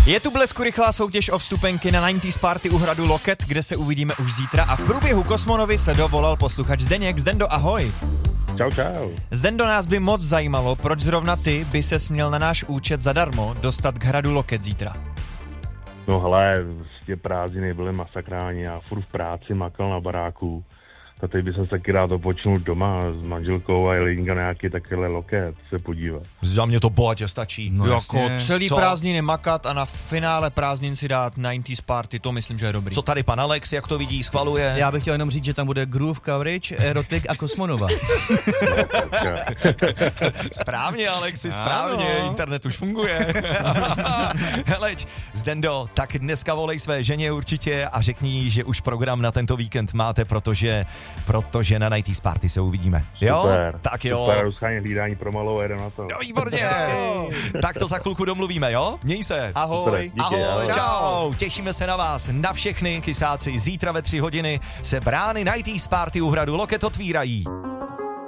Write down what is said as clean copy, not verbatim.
Je tu Blesku rychlá soutěž o vstupenky na 90s Party u hradu Loket, kde se uvidíme už zítra a v průběhu Kosmonovi se dovolal posluchač Zdeněk. Zdendo, ahoj. Čau. Zdendo, nás by moc zajímalo, proč zrovna ty by ses měl na náš účet zadarmo dostat k hradu Loket zítra. No hele, prostě prázdniny byly masakrální, já furt v práci makal na baráku. A teď bych se taky rád opočnul doma s manželkou a jeli na nějaký takovýhle Loket se podívat. Za mě to bohatě stačí. No jako celý prázdniny makat a na finále prázdnin si dát 90s Party, to myslím, že je dobrý. Co tady pan Alex, jak to vidí, schvaluje? Já bych chtěl jenom říct, že tam bude Groove Coverage, Erotic a Kosmonova. Správně, Alexi, správně, ano. Internet už funguje. Heleď, Zdendo, tak dneska volej své ženě určitě a řekni jí, že už program na tento víkend máte, protože na 90s Party se uvidíme. Jo? Super. Tak jo. Super, rozchání hlídání pro malou, jedem na to. No výborně. Tak to za chvilku domluvíme, jo? Měj se. Ahoj. Díky, ahoj. Čau. Těšíme se na vás, na všechny kysáci. Zítra ve 3 hodiny se brány 90s Party u hradu Loket otvírají.